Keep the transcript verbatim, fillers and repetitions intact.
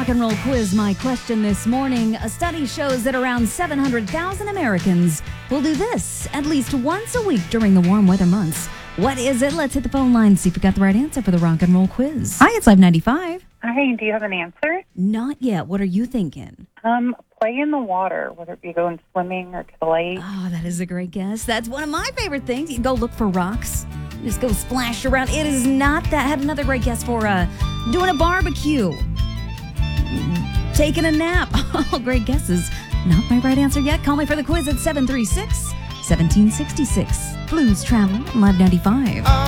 and roll quiz. My question this morning, a study shows that around seven hundred thousand Americans will do this at least once a week during the warm weather months. What is it? Let's hit the phone line, see if we got the right answer for the rock and roll quiz. Hi, it's Live ninety-five. Hi, do you have an answer? Not yet. What are you thinking? Um, play in the water, whether it be going swimming or to the lake. Oh, that is a great guess. That's one of my favorite things. You can go look for rocks. Just go splash around. It is not that. I had another great guess for uh, doing a barbecue. Taking a nap. All great guesses. Not my right answer yet. Call me for the quiz at seven three six, one seven six six. Blues Traveler, Live ninety-five.